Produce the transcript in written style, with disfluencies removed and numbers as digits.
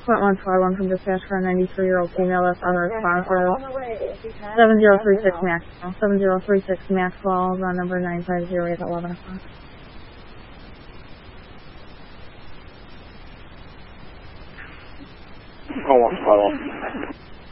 Point 151 from dispatch for a 93-year-old female that's unresponsive. 7036 Maxwell. 7036 Maxwell, run number 950 at 11 o'clock. Call 151.